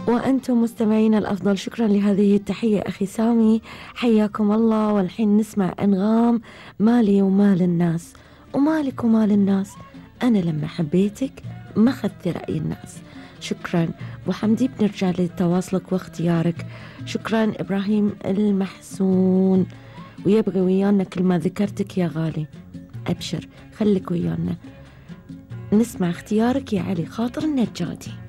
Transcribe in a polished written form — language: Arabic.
وأنتم مستمعين الأفضل، شكرا لهذه التحية أخي سامي، حياكم الله. والحين نسمع أنغام، مالي ومال الناس، ومالك ومال الناس، أنا لما حبيتك ما خذت رأي الناس. شكرا أبو حمدي، بنرجع لتواصلك واختيارك. شكرا إبراهيم المحسون، ويبغي ويانا كل ما ذكرتك يا غالي. أبشر، خليك ويانا. نسمع اختيارك يا علي خاطر النجادي.